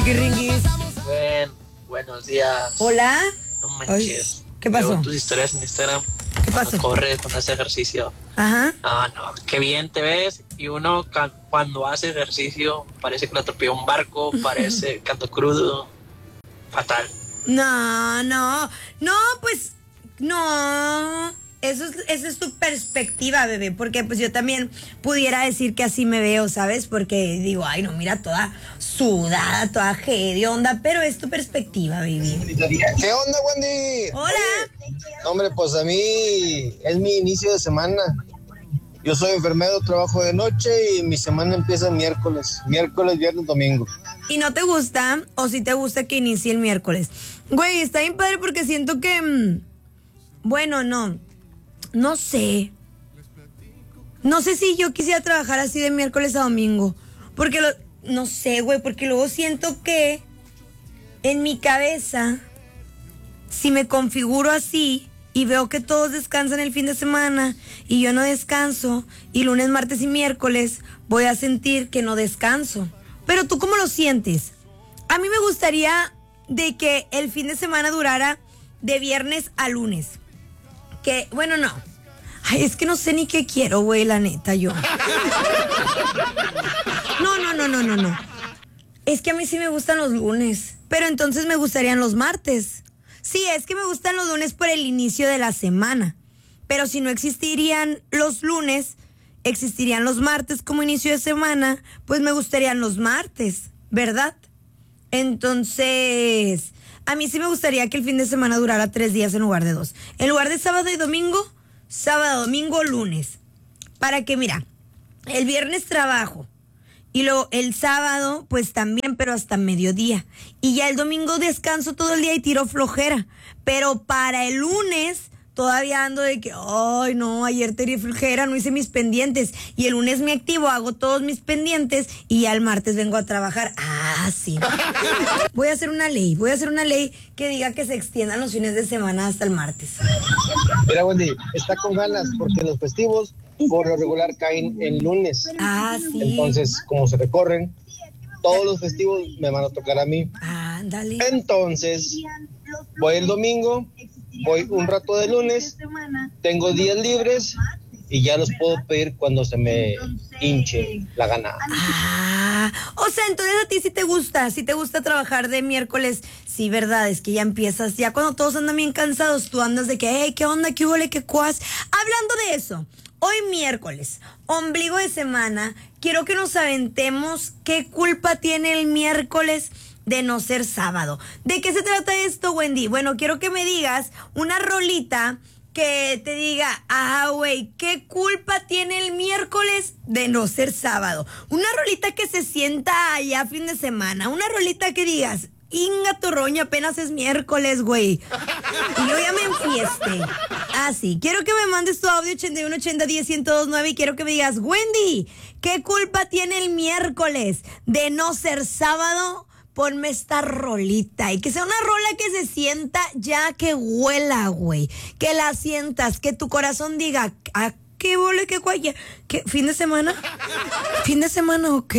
Ringuis. Buenos días. Hola. No manches. ¿Qué pasó? Veo tus historias en Instagram. ¿Qué pasó? Corres cuando haces ejercicio. Ajá. No, qué bien te ves. Y uno cuando hace ejercicio parece que lo atropelló un barco, parece que ando crudo. Fatal. No, pues, no. Esa es tu perspectiva, bebé, porque pues yo también pudiera decir que así me veo, ¿sabes? Porque digo, ay, no, mira, toda sudada, toda hedionda, pero es tu perspectiva, baby. ¿Qué onda, Wendy? Hola. Hombre, pues a mí es mi inicio de semana. Yo soy enfermero, trabajo de noche y mi semana empieza miércoles, viernes, domingo. ¿Y no te gusta o si te gusta que inicie el miércoles? Güey, está bien padre porque siento que, bueno, no sé. No sé si yo quisiera trabajar así de miércoles a domingo. Porque no sé, güey, porque luego siento que en mi cabeza, si me configuro así y veo que todos descansan el fin de semana y yo no descanso, y lunes, martes y miércoles voy a sentir que no descanso. Pero ¿tú cómo lo sientes? A mí me gustaría de que el fin de semana durara de viernes a lunes. Que, bueno, no. Ay, es que no sé ni qué quiero, güey, la neta, yo. No. Es que a mí sí me gustan los lunes, pero entonces me gustarían los martes. Sí, es que me gustan los lunes por el inicio de la semana. Pero si no existirían los lunes, existirían los martes como inicio de semana, pues me gustarían los martes, ¿verdad? Entonces, a mí sí me gustaría que el fin de semana durara 3 días en lugar de 2. En lugar de sábado y domingo, sábado, domingo, lunes. Para que, mira, el viernes trabajo. Y luego el sábado, pues también, pero hasta mediodía. Y ya el domingo descanso todo el día y tiro flojera. Pero para el lunes, todavía ando de que, ay, no, ayer tiré flojera, no hice mis pendientes. Y el lunes me activo, hago todos mis pendientes y ya el martes vengo a trabajar. Ah, sí. Voy a hacer una ley que diga que se extiendan los fines de semana hasta el martes. Mira, Wendy, está con ganas porque los festivos por lo regular caen en lunes. Ah, sí. Entonces, como se recorren, todos los festivos me van a tocar a mí. Ándale. Entonces, voy el domingo, voy un rato de lunes, tengo días libres y ya los puedo pedir cuando se me hinche la gana. O sea, entonces a ti sí te gusta trabajar de miércoles. Sí, verdad, es que ya empiezas, ya cuando todos andan bien cansados, tú andas de que, hey, ¿qué onda? ¿Qué huele? ¿Qué cuas? Hablando de eso, hoy miércoles, ombligo de semana, quiero que nos aventemos qué culpa tiene el miércoles de no ser sábado. ¿De qué se trata esto, Wendy? Bueno, quiero que me digas una rolita que te diga, güey, ¿qué culpa tiene el miércoles de no ser sábado? Una rolita que se sienta allá fin de semana, una rolita que digas, inga tu roña, apenas es miércoles, güey. Y yo ya me enfieste. Sí, quiero que me mandes tu audio 8180101029 y quiero que me digas, Wendy, ¿qué culpa tiene el miércoles de no ser sábado? Ponme esta rolita y que sea una rola que se sienta ya que huela, güey. Que la sientas, que tu corazón diga, ¿a qué vole, qué guaya? ¿Qué fin de semana? ¿Fin de semana o qué?